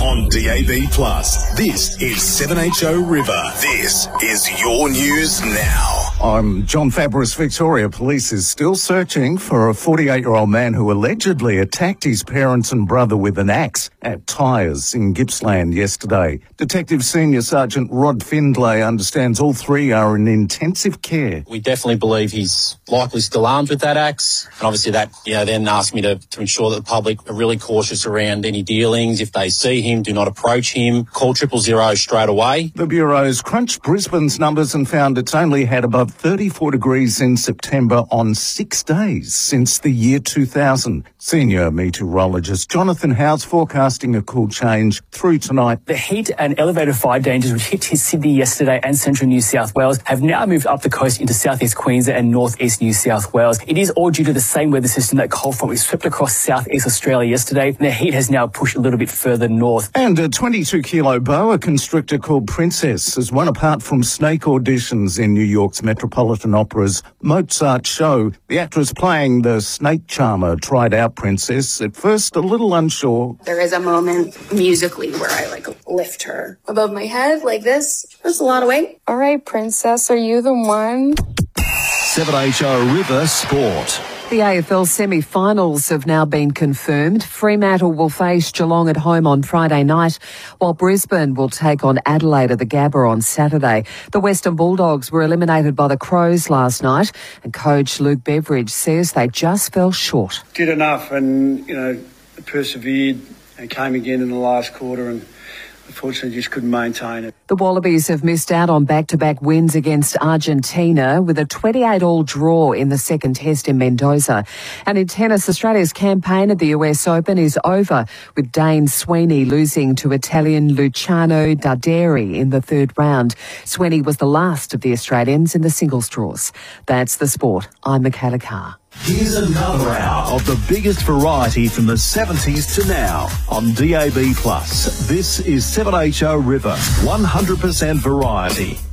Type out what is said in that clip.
on DAB+. This is 7HO River. This is your news now. I'm John Fabris. Victoria Police is still searching for a 48-year-old man who allegedly attacked his parents and brother with an axe at Tyres in Gippsland yesterday. Detective Senior Sergeant Rod Findlay understands all three are in intensive care. We definitely believe he's likely still armed with that axe. And obviously that, then asked me to ensure that the public are really cautious around any dealings. If they see him, do not approach him. Call 000 straight away. The Bureau's crunched Brisbane's numbers and found it's only had above 34 degrees in September on 6 days since the year 2000. Senior meteorologist Jonathan Howes forecasting a cool change through tonight. The heat and elevated fire dangers which hit Sydney yesterday and central New South Wales have now moved up the coast into southeast Queensland and northeast New South Wales. It is all due to the same weather system that cold front we swept across southeast Australia yesterday. And the heat has now pushed a little bit further north. And a 22-kilo boa constrictor called Princess has won apart from snake auditions in New York's Metropolitan Opera's Mozart show. The actress playing the snake charmer tried out Princess, at first a little unsure. There is a moment musically where I lift her above my head like this. That's a lot of weight. All right, Princess, are you the one? 7HO River Sport. The AFL semi-finals have now been confirmed. Fremantle will face Geelong at home on Friday night, while Brisbane will take on Adelaide at the Gabba on Saturday. The Western Bulldogs were eliminated by the Crows last night, and coach Luke Beveridge says they just fell short. Did enough and, persevered and came again in the last quarter and unfortunately just couldn't maintain it. The Wallabies have missed out on back-to-back wins against Argentina with a 28-all draw in the second test in Mendoza. And in tennis, Australia's campaign at the US Open is over, with Dane Sweeney losing to Italian Luciano Darderi in the third round. Sweeney was the last of the Australians in the singles draws. That's the sport. I'm Michaela Carr. Here's another hour of the biggest variety from the 70s to now on DAB+. This is 7HO River, 100% variety.